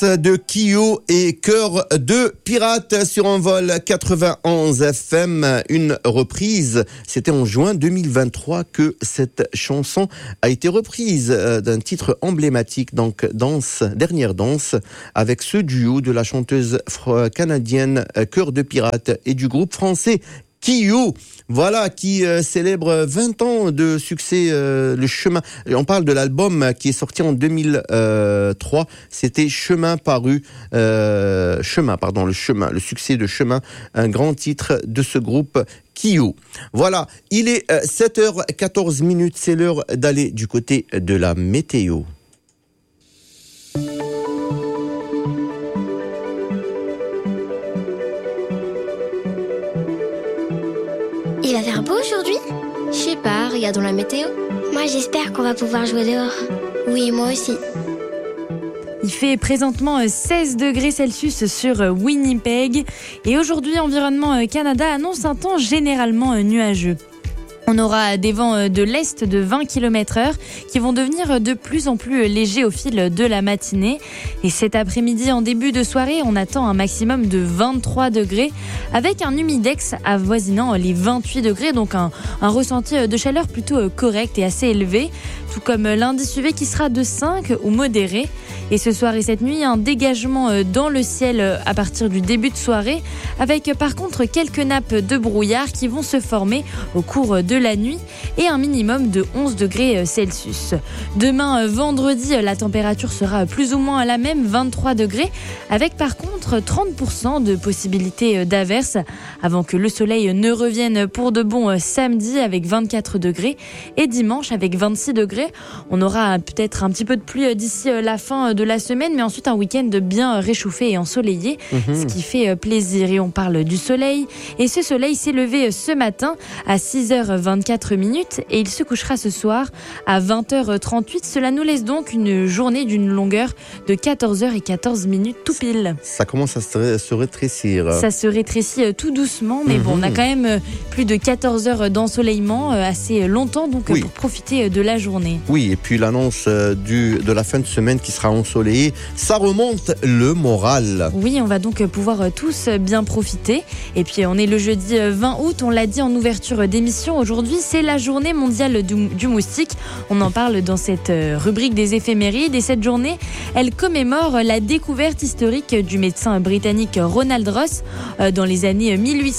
de Kyo et Cœur de Pirate sur Envol 91 FM. Une reprise, c'était en juin 2023 que cette chanson a été reprise d'un titre emblématique, donc Dernière danse, avec ce duo de la chanteuse canadienne Cœur de Pirate et du groupe français Kyo, voilà, qui célèbre 20 ans de succès, le chemin. On parle de l'album qui est sorti en 2003. C'était le succès de Chemin, un grand titre de ce groupe Kyo. Voilà, il est 7h14, c'est l'heure d'aller du côté de la météo. Il va faire beau aujourd'hui ? Je sais pas, regardons la météo. Moi j'espère qu'on va pouvoir jouer dehors. Oui, moi aussi. Il fait présentement 16 degrés Celsius sur Winnipeg. Et aujourd'hui, Environnement Canada annonce un temps généralement nuageux. On aura des vents de l'est de 20 km/h qui vont devenir de plus en plus légers au fil de la matinée. Et cet après-midi, en début de soirée, on attend un maximum de 23 degrés avec un humidex avoisinant les 28 degrés. Donc un ressenti de chaleur plutôt correct et assez élevé. Tout comme l'indice UV qui sera de 5 ou modéré. Et ce soir et cette nuit, un dégagement dans le ciel à partir du début de soirée, avec par contre quelques nappes de brouillard qui vont se former au cours de la nuit et un minimum de 11 degrés Celsius. Demain, vendredi, la température sera plus ou moins la même, 23 degrés, avec par contre 30% de possibilité d'averse, avant que le soleil ne revienne pour de bon samedi avec 24 degrés et dimanche avec 26 degrés. On aura peut-être un petit peu de pluie d'ici la fin de la semaine, mais ensuite un week-end bien réchauffé et ensoleillé, ce qui fait plaisir. Et on parle du soleil. Et ce soleil s'est levé ce matin à 6h24 et il se couchera ce soir à 20h38. Cela nous laisse donc une journée d'une longueur de 14h14 tout pile. Ça commence à se rétrécir. Ça se rétrécit tout doucement, mais bon, on a quand même plus de 14 heures d'ensoleillement assez longtemps, donc pour profiter de la journée. Oui, et puis l'annonce de la fin de semaine qui sera ensoleillée, ça remonte le moral. Oui, on va donc pouvoir tous bien profiter. Et puis on est le jeudi 20 août, on l'a dit en ouverture d'émission. Aujourd'hui, c'est la journée mondiale du moustique. On en parle dans cette rubrique des éphémérides. Et cette journée, elle commémore la découverte historique du médecin britannique Ronald Ross dans les années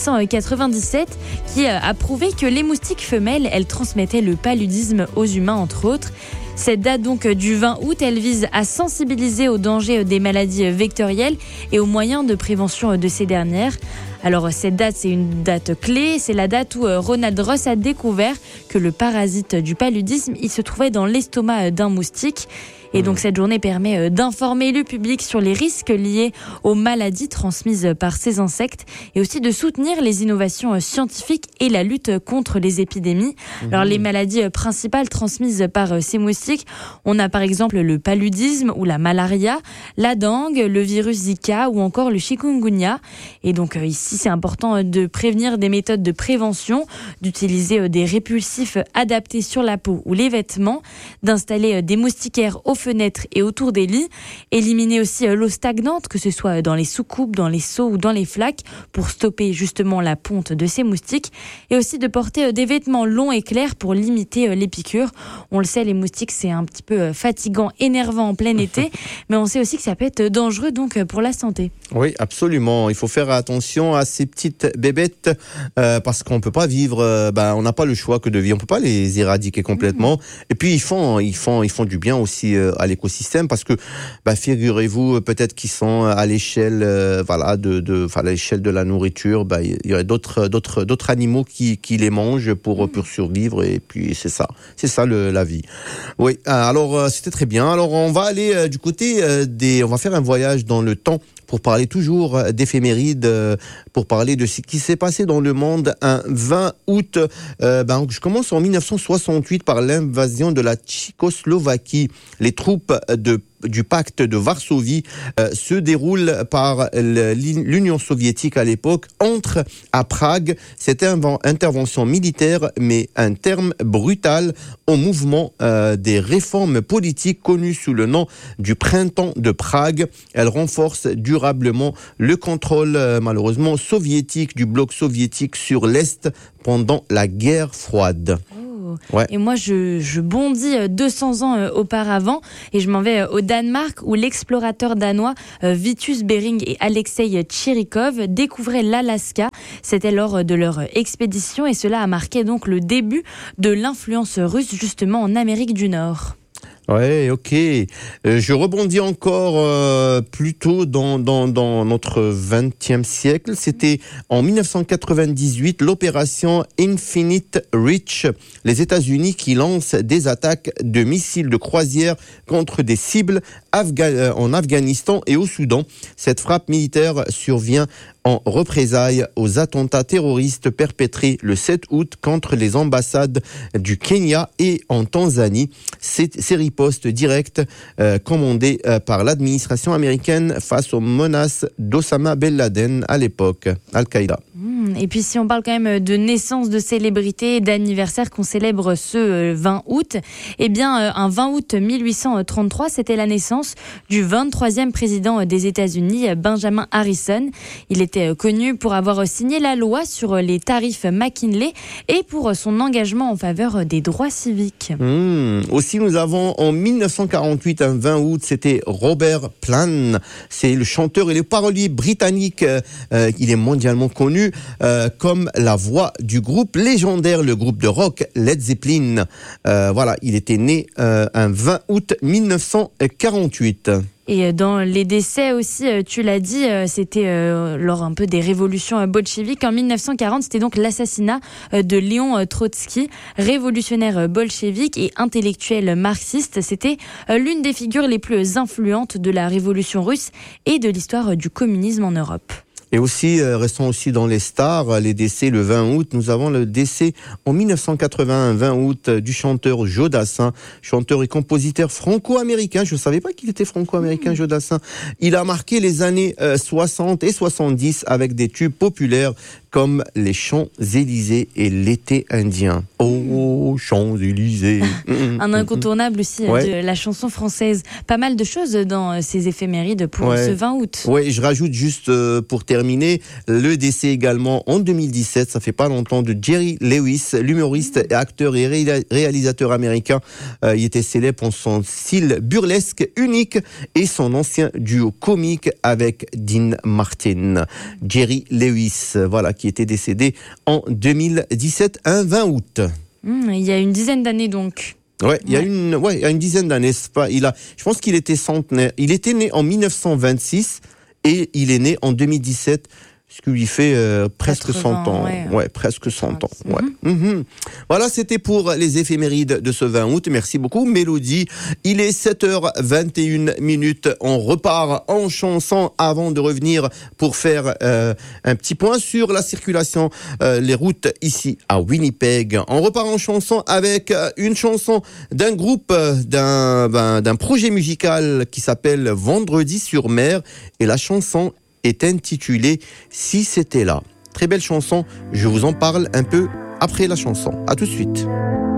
1897, qui a prouvé que les moustiques femelles, elles transmettaient le paludisme aux humains, entre autres. Cette date donc du 20 août, elle vise à sensibiliser aux dangers des maladies vectorielles et aux moyens de prévention de ces dernières. Alors cette date, c'est une date clé, c'est la date où Ronald Ross a découvert que le parasite du paludisme, il se trouvait dans l'estomac d'un moustique. Et donc cette journée permet d'informer le public sur les risques liés aux maladies transmises par ces insectes et aussi de soutenir les innovations scientifiques et la lutte contre les épidémies. Alors les maladies principales transmises par ces moustiques, on a par exemple le paludisme ou la malaria, la dengue, le virus Zika ou encore le chikungunya. Et donc ici c'est important de prévenir des méthodes de prévention, d'utiliser des répulsifs adaptés sur la peau ou les vêtements, d'installer des moustiquaires aux fenêtres et autour des lits, éliminer aussi l'eau stagnante, que ce soit dans les soucoupes, dans les seaux ou dans les flaques, pour stopper justement la ponte de ces moustiques, et aussi de porter des vêtements longs et clairs pour limiter les piqûres. On le sait, les moustiques, c'est un petit peu fatigant, énervant en plein été, mais on sait aussi que ça peut être dangereux donc pour la santé. Oui, absolument. Il faut faire attention à ces petites bébêtes parce qu'on peut pas vivre, on n'a pas le choix que de vivre. On peut pas les éradiquer complètement. Et puis ils font du bien aussi à l'écosystème parce que figurez-vous peut-être qu'ils sont à l'échelle à l'échelle de la nourriture, il y a d'autres animaux qui les mangent pour survivre, et puis c'est ça la vie. Oui, alors c'était très bien. Alors on va aller du côté on va faire un voyage dans le temps pour parler toujours d'éphémérides, pour parler de ce qui s'est passé dans le monde un 20 août. Je commence en 1968 par l'invasion de la Tchécoslovaquie. Les troupes de du pacte de Varsovie se déroule par l'Union soviétique à l'époque, entre à Prague. C'était une intervention militaire, mais un terme brutal au mouvement des réformes politiques connu sous le nom du printemps de Prague. Elle renforce durablement le contrôle malheureusement soviétique du bloc soviétique sur l'Est pendant la guerre froide. Ouais. Et moi, je bondis 200 ans auparavant et je m'en vais au Danemark où l'explorateur danois Vitus Bering et Alexei Tchirikov découvraient l'Alaska. C'était lors de leur expédition et cela a marqué donc le début de l'influence russe justement en Amérique du Nord. Ouais, ok. Je rebondis encore plutôt dans notre 20e siècle. C'était en 1998, l'opération Infinite Reach. Les États-Unis qui lancent des attaques de missiles de croisière contre des cibles en Afghanistan et au Soudan. Cette frappe militaire survient en représailles aux attentats terroristes perpétrés le 7 août contre les ambassades du Kenya et en Tanzanie. Ces ripostes directes commandées par l'administration américaine face aux menaces d'Osama Ben Laden à l'époque, Al-Qaïda. Et puis si on parle quand même de naissance, de célébrité, d'anniversaire qu'on célèbre ce 20 août, eh bien un 20 août 1833, c'était la naissance du 23e président des États-Unis, Benjamin Harrison. Il était connu pour avoir signé la loi sur les tarifs McKinley et pour son engagement en faveur des droits civiques. Aussi, nous avons en 1948, un 20 août, c'était Robert Plant. C'est le chanteur et le parolier britannique. Il est mondialement connu comme la voix du groupe légendaire, le groupe de rock Led Zeppelin. Voilà, il était né un 20 août 1948. Et dans les décès aussi, tu l'as dit, c'était lors un peu des révolutions bolcheviques. En 1940, c'était donc l'assassinat de Léon Trotsky, révolutionnaire bolchevique et intellectuel marxiste. C'était l'une des figures les plus influentes de la révolution russe et de l'histoire du communisme en Europe. Et aussi, restons aussi dans les stars, les décès le 20 août. Nous avons le décès en 1981, 20 août, du chanteur Joe Dassin, chanteur et compositeur franco-américain. Je ne savais pas qu'il était franco-américain, Joe Dassin. Il a marqué les années 60 et 70 avec des tubes populaires comme les Champs-Élysées et l'été indien. Oh, Champs-Élysées. Un incontournable aussi de la chanson française. Pas mal de choses dans ces éphémérides pour ce 20 août. Oui, je rajoute juste pour terminer le décès également en 2017, ça fait pas longtemps, de Jerry Lewis, l'humoriste, acteur et réalisateur américain. Il était célèbre pour son style burlesque unique et son ancien duo comique avec Dean Martin. Jerry Lewis, voilà, qui était décédé en 2017, un 20 août. Il y a une dizaine d'années donc. Il y a une dizaine d'années. Je pense qu'il était centenaire. Il était né en 1926 et il est né en 2017. Ce qui lui fait presque 100 ans. Presque 100 ans. Voilà, c'était pour les éphémérides de ce 20 août. Merci beaucoup, Mélodie. Il est 7h21. On repart en chanson avant de revenir pour faire un petit point sur la circulation, les routes ici à Winnipeg. On repart en chanson avec une chanson d'un groupe, d'un projet musical qui s'appelle Vendredi sur mer. Et la chanson est intitulée Si c'était là. Très belle chanson, je vous en parle un peu après la chanson. À tout de suite.